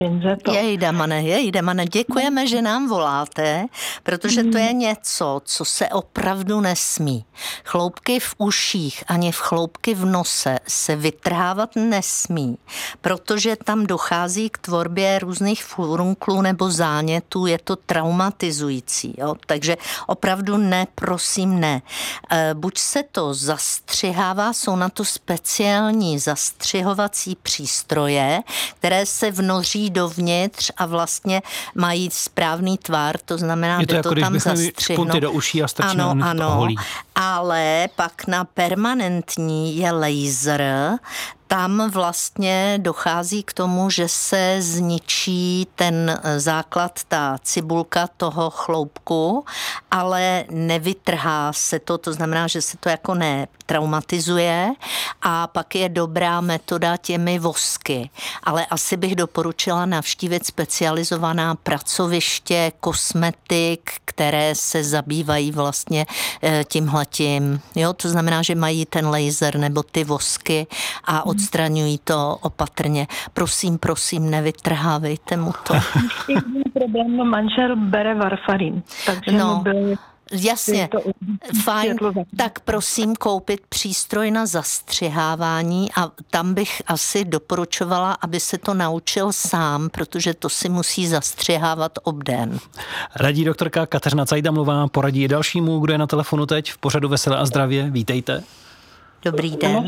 Jejdemane, děkujeme, že nám voláte, protože to je něco, co se opravdu nesmí. Chloupky v uších ani chloupky v nose se vytrhávat nesmí, protože tam dochází k tvorbě různých furunklů nebo zánětů, je to traumatizující. Jo? Takže opravdu ne, prosím, ne. Buď se to zastřihává, jsou na to speciální zastřihovací přístroje, které se vnoří dovnitř a vlastně mají správný tvar, to znamená, že to tam zastřihnou. Do uší a strčíme ano, ale pak na permanentní je laser. Tam vlastně dochází k tomu, že se zničí ten základ, ta cibulka toho chloupku, ale nevytrhá se to, to znamená, že se to jako netraumatizuje a pak je dobrá metoda těmi vosky. Ale asi bych doporučila navštívit specializovaná pracoviště, kosmetik, které se zabývají vlastně tímhletím. Jo, to znamená, že mají ten laser nebo ty vosky a odstraňují to opatrně. Prosím, nevytrhávejte mu to. Problém, manžel bere varfarin, takže mu byl... Jasně, fajn, tak prosím koupit přístroj na zastřihávání a tam bych asi doporučovala, aby se to naučil sám, protože to si musí zastřihávat obden. Radí doktorka Kateřina Cajdamlová, poradí dalšímu, kdo je na telefonu teď v pořadu Veselé a zdravě. Vítejte. Dobrý den.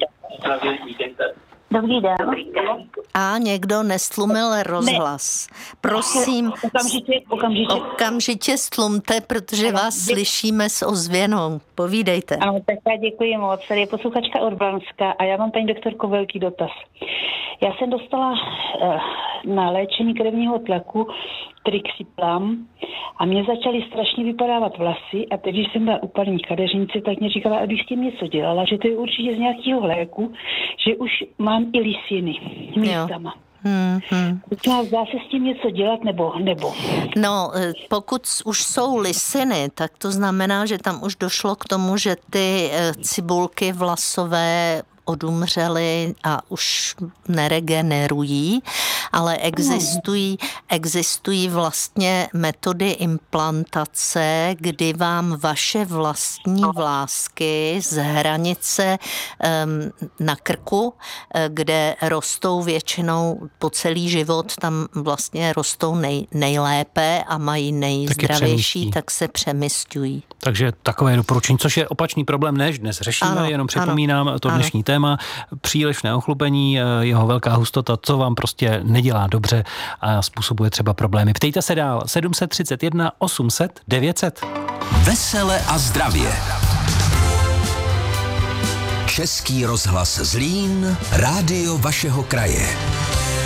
Dobrý den. A někdo nestlumil rozhlas. Prosím, okamžitě stlumte, protože vás slyšíme s ozvěnou. Povídejte. Ano, tak já děkuji moc. Tady je posluchačka Urbánská a já mám, paní doktorko, velký dotaz. Já jsem dostala na léčení krevního tlaku Trixiplam a mě začaly strašně vypadávat vlasy a teď, když jsem byla u paní kadeřnice, tak mě říkala, abych s tím něco dělala, že to je určitě z nějakého léku, že už mám i lisiny místama. Dá se s tím něco dělat nebo? No, pokud už jsou lisiny, tak to znamená, že tam už došlo k tomu, že ty cibulky vlasové odumřely a už neregenerují, ale existují vlastně metody implantace, kdy vám vaše vlastní vlásky z hranice na krku, kde rostou většinou po celý život, tam vlastně rostou nejlépe a mají nejzdravější, tak se přemysťují. Takže takové doporučení, což je opačný problém, než dnes řešíme, jenom připomínám to dnešní téma, přílišné ochlupení, jeho velká hustota, co vám prostě nedělá dobře a způsobuje třeba problémy. Ptejte se dál, 731 800 900. Vesele a zdravě. Český rozhlas Zlín, rádio vašeho kraje.